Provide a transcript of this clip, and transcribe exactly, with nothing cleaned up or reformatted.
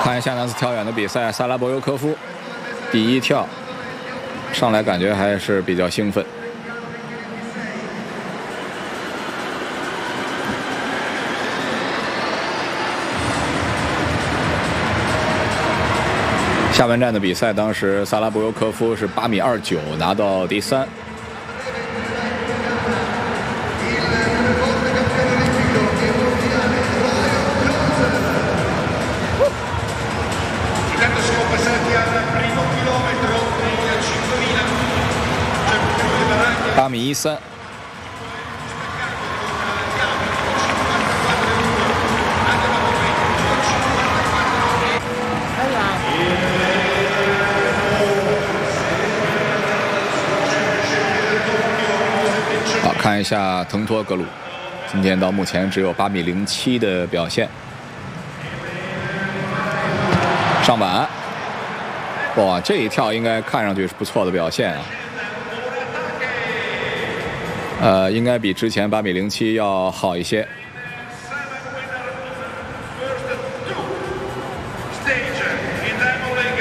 看一下那次跳远的比赛，萨拉博尤科夫第一跳上来感觉还是比较兴奋。下半站的比赛，当时萨拉博尤科夫是八米二九拿到第三。 八米一三，好，看一下滕托格鲁，今天到目前只有八米零七的表现。上板，哇，这一跳应该看上去是不错的表现啊。 呃，应该比之前八米零七要好一些。